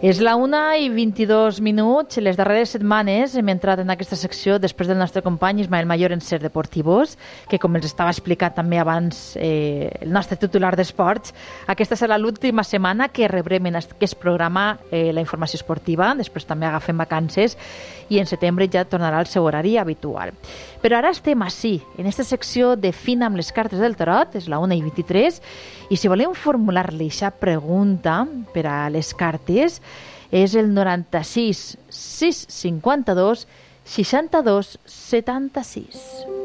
És la 1:22, les darreres setmanes hem entrat en aquesta secció després del nostre company Ismael Mayor en Ser Deportivos, que com els estava explicant també abans el nostre titular d'esports, aquesta serà l'última setmana que rebrem en aquest programa la informació esportiva, després també agafem vacances i en setembre ja tornarà al seu horari habitual. Però ara estem així, en aquesta secció de Fina amb les cartes del tarot, és la 1:23, i si volem formular-li aquesta pregunta per a les cartes, és el 96 652 62 76.